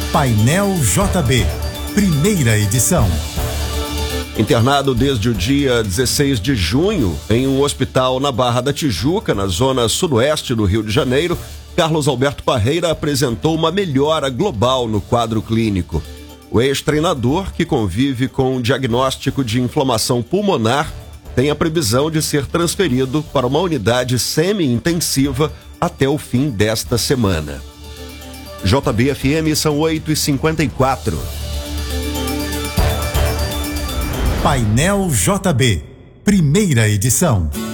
Painel JB, primeira edição. Internado desde o dia 16 de junho em um hospital na Barra da Tijuca, na zona sudoeste do Rio de Janeiro, Carlos Alberto Parreira apresentou uma melhora global no quadro clínico. O ex-treinador, que convive com um diagnóstico de inflamação pulmonar, tem a previsão de ser transferido para uma unidade semi-intensiva até o fim desta semana. JB-FM são 8h54. Painel JB, primeira edição.